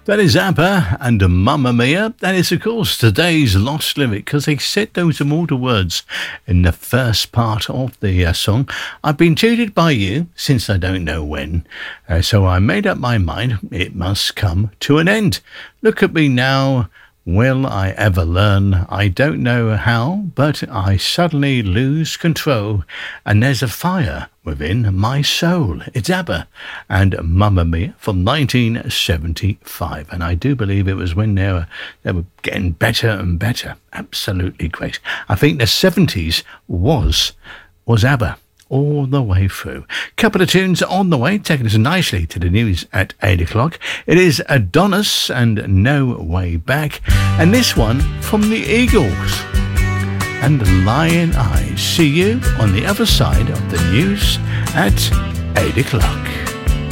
That is ABBA and Mamma Mia. That is, of course, today's lost lyric, because they said those immortal words in the first part of the song. I've been cheated by you since I don't know when, so I made up my mind it must come to an end. Look at me now. Will I ever learn? I don't know how, but I suddenly lose control, and there's a fire within my soul. It's ABBA and Mamma Mia from 1975, and I do believe it was when they were getting better and better. Absolutely great. I think the 70s was ABBA all the way through. Couple of tunes on the way, taking us nicely to the news at 8 o'clock. It is Adonis and No Way Back, and this one from the Eagles and Lion Eyes. See you on the other side of the news at 8 o'clock.